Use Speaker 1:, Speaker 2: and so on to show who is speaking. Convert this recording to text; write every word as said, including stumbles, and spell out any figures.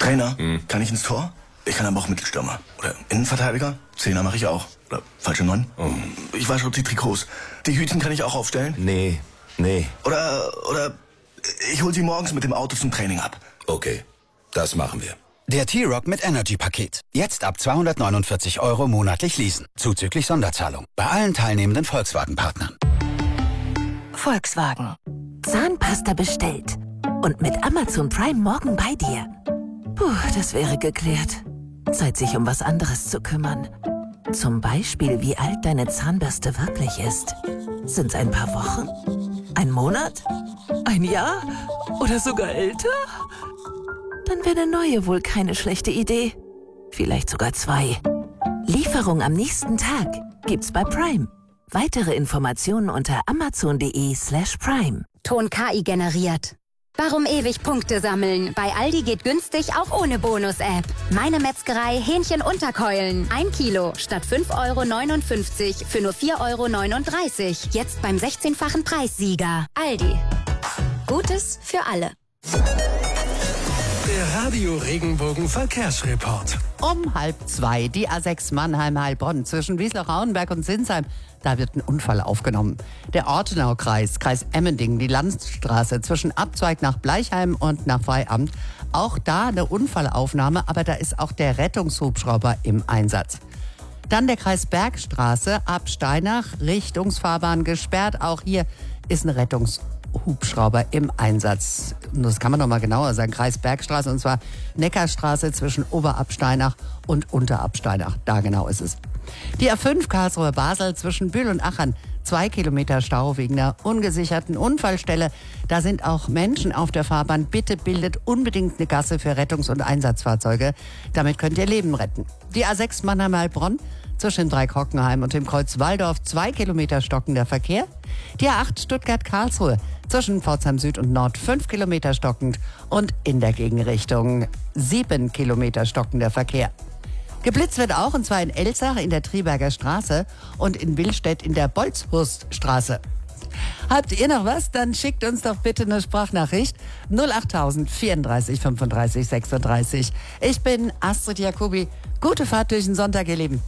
Speaker 1: Trainer, hm. kann ich ins Tor? Ich kann aber auch Mittelstürmer. Oder Innenverteidiger? Zehner mache ich auch. Oder falsche Neun? Oh. Ich wasche auch die Trikots. Die Hütchen kann ich auch aufstellen?
Speaker 2: Nee, nee.
Speaker 1: Oder, oder ich hol sie morgens mit dem Auto zum Training ab.
Speaker 2: Okay, das machen wir.
Speaker 3: Der T-Rock mit Energy-Paket. Jetzt ab zweihundertneunundvierzig Euro monatlich leasen. Zuzüglich Sonderzahlung. Bei allen teilnehmenden Volkswagen-Partnern.
Speaker 4: Volkswagen. Zahnpasta bestellt. Und mit Amazon Prime morgen bei dir. Puh, das wäre geklärt. Zeit, sich um was anderes zu kümmern. Zum Beispiel, wie alt deine Zahnbürste wirklich ist. Sind's ein paar Wochen? Ein Monat? Ein Jahr? Oder sogar älter? Dann wäre eine neue wohl keine schlechte Idee. Vielleicht sogar zwei. Lieferung am nächsten Tag gibt's bei Prime. Weitere Informationen unter amazon.de slash prime.
Speaker 5: Ton K I generiert. Warum ewig Punkte sammeln? Bei Aldi geht günstig auch ohne Bonus-App. Meine Metzgerei Hähnchenunterkeulen. Ein Kilo statt fünf Euro neunundfünfzig für nur vier Euro neununddreißig. Jetzt beim sechzehnfachen Preissieger. Aldi. Gutes für alle.
Speaker 6: Der Radio Regenbogen Verkehrsreport.
Speaker 7: Um halb zwei, die A sechs Mannheim-Heilbronn zwischen Wiesloch-Rauenberg und Sinsheim. Da wird ein Unfall aufgenommen. Der Ortenaukreis, Kreis Emmendingen, die Landstraße zwischen Abzweig nach Bleichheim und nach Freiamt. Auch da eine Unfallaufnahme, aber da ist auch der Rettungshubschrauber im Einsatz. Dann der Kreis Bergstraße ab Steinach, Richtungsfahrbahn gesperrt. Auch hier ist ein Rettungshubschrauber im Einsatz. Und das kann man noch mal genauer sagen. Kreis Bergstraße, und zwar Neckarstraße zwischen Oberabsteinach und Unterabsteinach. Da genau ist es. Die A fünf Karlsruhe-Basel zwischen Bühl und Achern. Zwei Kilometer Stau wegen einer ungesicherten Unfallstelle. Da sind auch Menschen auf der Fahrbahn. Bitte bildet unbedingt eine Gasse für Rettungs- und Einsatzfahrzeuge. Damit könnt ihr Leben retten. Die A sechs Mannheim-Heilbronn zwischen Dreikrockenheim und dem Kreuz Walldorf. Zwei Kilometer stockender Verkehr. Die A acht Stuttgart-Karlsruhe zwischen Pforzheim Süd und Nord. Fünf Kilometer stockend. Und in der Gegenrichtung sieben Kilometer stockender Verkehr. Geblitzt wird auch, und zwar in Elsach in der Triberger Straße und in Willstedt in der Bolzhurststraße. Habt ihr noch was? Dann schickt uns doch bitte eine Sprachnachricht. null achttausend vierunddreißig fünfunddreißig sechsunddreißig. Ich bin Astrid Jacobi. Gute Fahrt durch den Sonntag, ihr Lieben.